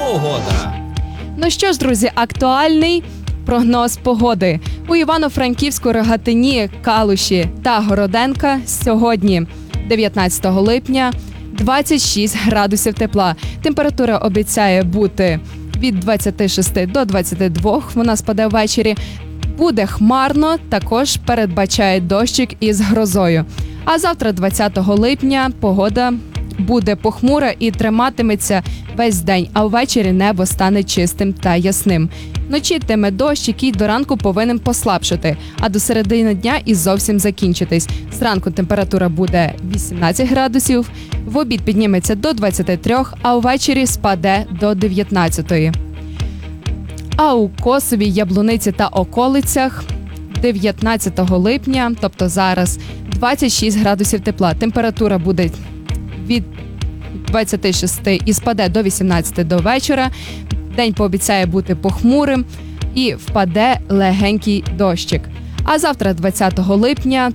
погода. Ну що ж, друзі, актуальний прогноз погоди. У Івано-Франківську, Рогатині, Калуші та Городенка сьогодні, 19 липня, 26 градусів тепла. Температура обіцяє бути від 26 до 22, вона спаде ввечері. Буде хмарно, також передбачає дощик із грозою. А завтра, 20 липня, погода буде похмура і триматиметься весь день, а ввечері небо стане чистим та ясним. Вночі йтиме дощ, який до ранку повинен послабшати, а до середини дня і зовсім закінчитись. Зранку температура буде 18 градусів, в обід підніметься до 23, а ввечері спаде до 19. А у Косові, Яблуниці та околицях 19 липня, тобто зараз, 26 градусів тепла. Температура буде від 26 і спаде до 18 до вечора. День пообіцяє бути похмурим і впаде легенький дощик. А завтра, 20 липня,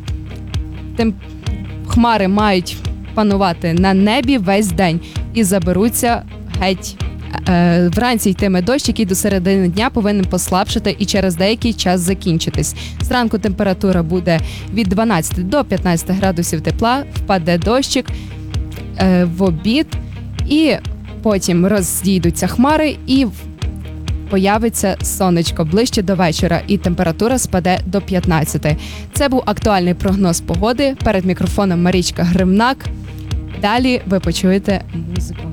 хмари мають панувати на небі весь день і заберуться геть. Вранці йтиме дощ, який до середини дня повинен послабшати і через деякий час закінчитись. Зранку температура буде від 12 до 15 градусів тепла, впаде дощик в обід, і потім розійдуться хмари і появиться сонечко ближче до вечора, і температура спаде до 15. Це був актуальний прогноз погоди. Перед мікрофоном Марічка Гримнак. Далі ви почуєте музику.